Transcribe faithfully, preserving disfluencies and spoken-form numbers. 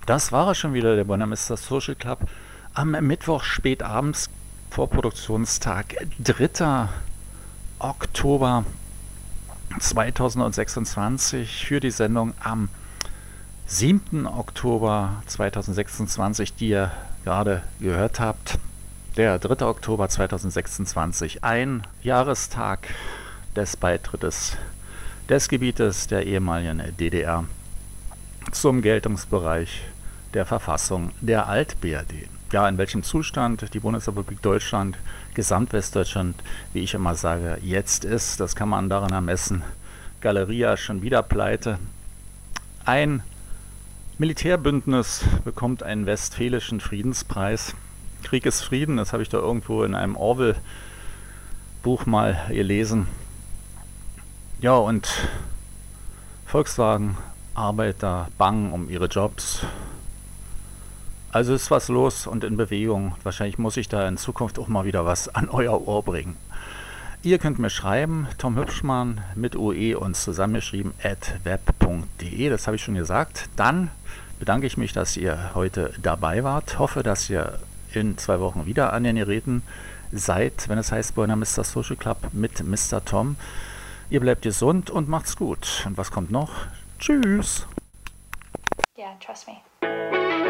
Das war es schon wieder, der Buena Vista Social Club. Am Mittwoch spätabends, Vorproduktionstag, dritter Oktober zweitausendsechsundzwanzig für die Sendung am siebten Oktober zweitausendsechsundzwanzig, die ihr gerade gehört habt. Der dritte Oktober zweitausendsechsundzwanzig, ein Jahrestag des Beitrittes des Gebietes der ehemaligen D D R zum Geltungsbereich der Verfassung der Alt-B R D. Ja, in welchem Zustand die Bundesrepublik Deutschland, Gesamtwestdeutschland, wie ich immer sage, jetzt ist, das kann man daran ermessen. Galeria schon wieder pleite. Ein Militärbündnis bekommt einen westfälischen Friedenspreis. Krieg ist Frieden, das habe ich da irgendwo in einem Orwell-Buch mal gelesen. Ja, und Volkswagen, Arbeiter bangen um ihre Jobs. Also ist was los und in Bewegung. Wahrscheinlich muss ich da in Zukunft auch mal wieder was an euer Ohr bringen. Ihr könnt mir schreiben, Tom Hübschmann mit O E und zusammengeschrieben at web punkt de, das habe ich schon gesagt. Dann bedanke ich mich, dass ihr heute dabei wart. Hoffe, dass ihr in zwei Wochen wieder an den Geräten seid, wenn es heißt Buena Vista Social Club mit Mister Tom. Ihr bleibt gesund und macht's gut. Und was kommt noch? Tschüss! Yeah, trust me.